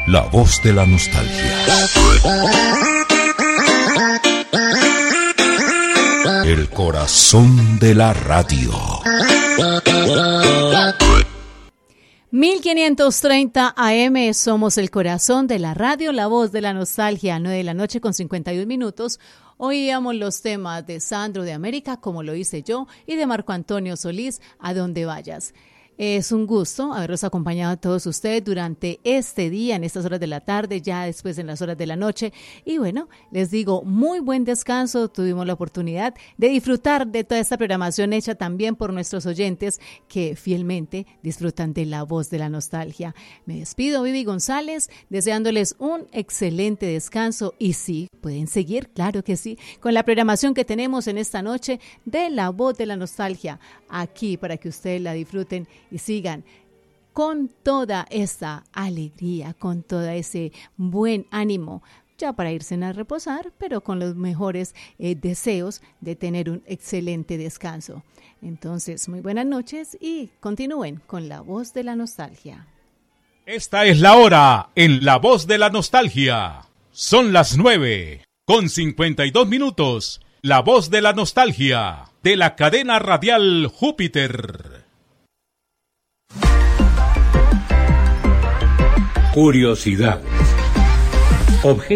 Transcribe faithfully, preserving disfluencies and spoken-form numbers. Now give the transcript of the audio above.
La voz de la nostalgia. El corazón de la radio. mil quinientos treinta A M, somos el corazón de la radio, la voz de la nostalgia, nueve de la noche con cincuenta y un minutos. Oíamos los temas de Sandro de América, como lo hice yo, y de Marco Antonio Solís, A Donde Vayas. Es un gusto haberlos acompañado a todos ustedes durante este día, en estas horas de la tarde, ya después en las horas de la noche. Y bueno, les digo, muy buen descanso. Tuvimos la oportunidad de disfrutar de toda esta programación hecha también por nuestros oyentes que fielmente disfrutan de la voz de la nostalgia. Me despido, Vivi González, deseándoles un excelente descanso. Y sí, pueden seguir, claro que sí, con la programación que tenemos en esta noche de la voz de la nostalgia, aquí para que ustedes la disfruten y sigan con toda esta alegría, con todo ese buen ánimo, ya para irse a reposar, pero con los mejores eh, deseos de tener un excelente descanso. Entonces, muy buenas noches y continúen con La Voz de la Nostalgia. Esta es la hora en La Voz de la Nostalgia. Son las nueve con cincuenta y dos minutos. La Voz de la Nostalgia, de la cadena radial Júpiter. Curiosidades. Objetos